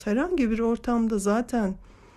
Herhangi bir ortamda zaten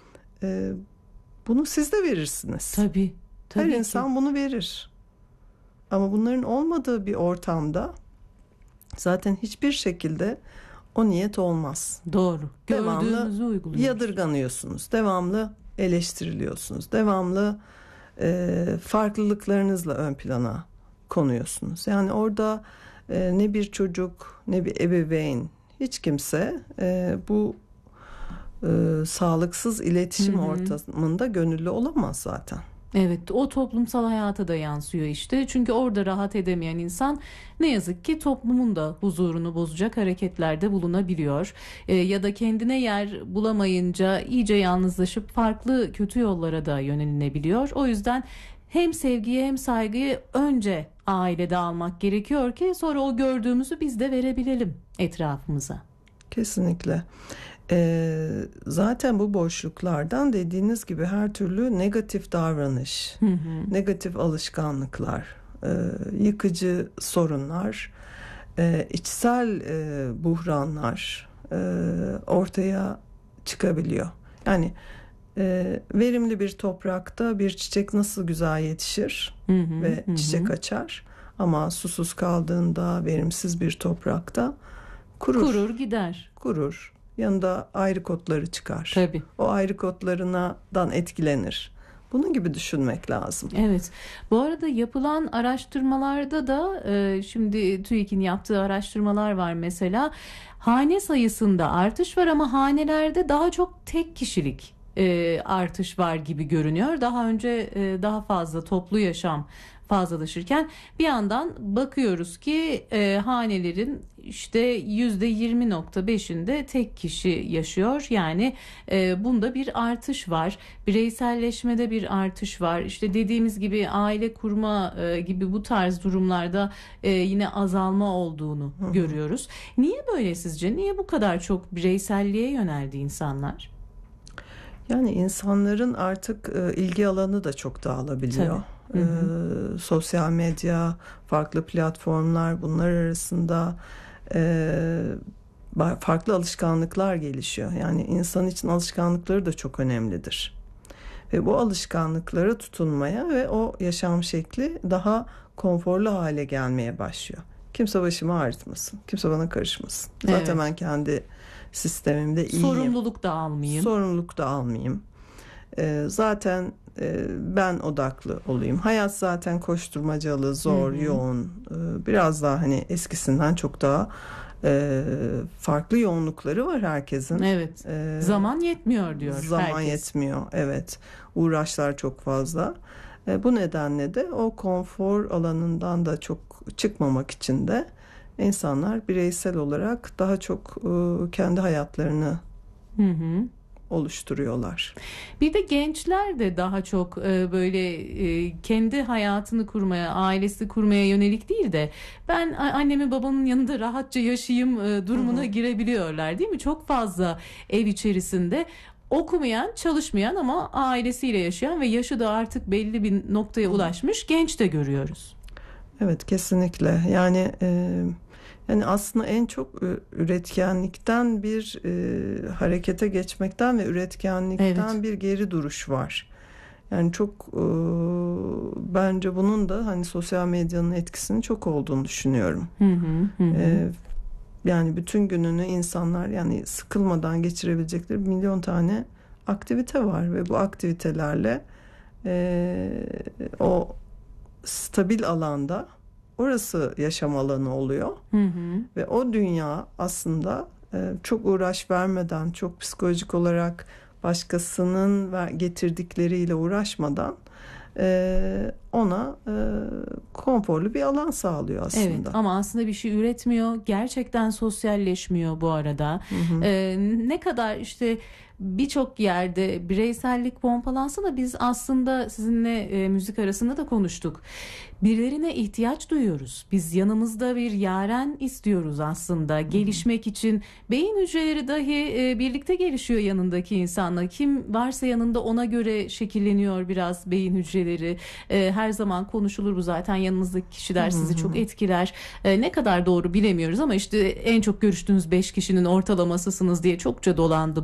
bunu siz de verirsiniz. Tabii. Her ki. insan bunu verir. Ama bunların olmadığı bir ortamda zaten hiçbir şekilde o niyet olmaz. Doğru. Devamlı Gördüğümüzü uyguluyoruz. yadırganıyorsunuz. Devamlı eleştiriliyorsunuz. Devamlı farklılıklarınızla ön plana konuyorsunuz. Yani orada ne bir çocuk ne bir ebeveyn, hiç kimse bu sağlıksız iletişim ortamında gönüllü olamaz zaten. Evet, o toplumsal hayata da yansıyor işte. Çünkü orada rahat edemeyen insan ne yazık ki toplumun da huzurunu bozacak hareketlerde bulunabiliyor. Ya da kendine yer bulamayınca iyice yalnızlaşıp farklı kötü yollara da yönelinebiliyor. O yüzden hem sevgiyi hem saygıyı önce ailede almak gerekiyor ki sonra o gördüğümüzü biz de verebilelim etrafımıza. Kesinlikle. Zaten bu boşluklardan dediğiniz gibi her türlü negatif davranış, negatif alışkanlıklar, yıkıcı sorunlar, içsel buhranlar ortaya çıkabiliyor. Yani verimli bir toprakta bir çiçek nasıl güzel yetişir ve çiçek açar, ama susuz kaldığında verimsiz bir toprakta kurur gider. Kurur. Yanında ayrikotları çıkar. Tabii. O ayrikotlarından etkilenir. Bunun gibi düşünmek lazım. Evet. Bu arada yapılan araştırmalarda da şimdi TÜİK'in yaptığı araştırmalar var mesela. Hane sayısında artış var ama hanelerde daha çok tek kişilik artış var gibi görünüyor. Daha önce daha fazla toplu yaşam fazlalaşırken bir yandan bakıyoruz ki hanelerin işte %20.5'inde tek kişi yaşıyor. Yani bunda bir artış var. Bireyselleşmede bir artış var. İşte dediğimiz gibi aile kurma gibi bu tarz durumlarda yine azalma olduğunu görüyoruz. Niye böyle sizce? Niye bu kadar çok bireyselliğe yöneldi insanlar? Yani insanların artık ilgi alanı da çok dağılabiliyor. Sosyal medya, farklı platformlar, bunlar arasında farklı alışkanlıklar gelişiyor. Yani insan için alışkanlıkları da çok önemlidir. Ve bu alışkanlıklara tutunmaya ve o yaşam şekli daha konforlu hale gelmeye başlıyor. Kimse başımı ağrıtmasın, kimse bana karışmasın. Zaten ben kendi sistemimde iyiyim. Sorumluluk da almayayım. Zaten ben odaklı olayım. Hayat zaten koşturmacalı, zor, yoğun. Biraz daha hani eskisinden çok daha farklı yoğunlukları var herkesin. Evet. Zaman yetmiyor diyor Zaman herkes. yetmiyor. Evet. Uğraşlar çok fazla. Bu nedenle de o konfor alanından da çok çıkmamak için de insanlar bireysel olarak daha çok kendi hayatlarını oluşturuyorlar. Bir de gençler de daha çok böyle kendi hayatını kurmaya, ailesi kurmaya yönelik değil de ben annemin babamın yanında rahatça yaşayayım durumuna girebiliyorlar, değil mi? Çok fazla ev içerisinde okumayan, çalışmayan ama ailesiyle yaşayan ve yaşı da artık belli bir noktaya ulaşmış genç de görüyoruz. Evet, kesinlikle. Yani aslında en çok üretkenlikten bir harekete geçmekten ve üretkenlikten bir geri duruş var. Yani çok bence bunun da hani sosyal medyanın etkisinin çok olduğunu düşünüyorum. Yani bütün gününü insanlar yani sıkılmadan geçirebilecekleri milyon tane aktivite var ve bu aktivitelerle o stabil alanda orası yaşam alanı oluyor. Ve o dünya aslında çok uğraş vermeden, çok psikolojik olarak başkasının getirdikleriyle uğraşmadan ona konforlu bir alan sağlıyor aslında. Evet, ama aslında bir şey üretmiyor, gerçekten sosyalleşmiyor bu arada. Ne kadar işte birçok yerde bireysellik pompalansa da biz aslında sizinle müzik arasında da konuştuk. Birilerine ihtiyaç duyuyoruz. Biz yanımızda bir yaren istiyoruz aslında. Gelişmek için beyin hücreleri dahi birlikte gelişiyor yanındaki insanla. Kim varsa yanında ona göre şekilleniyor biraz beyin hücreleri. Her her zaman konuşulur bu zaten, yanınızdaki kişiler sizi çok etkiler. Ne kadar doğru bilemiyoruz ama işte en çok görüştüğünüz 5 kişinin ortalamasısınız diye çokça dolandı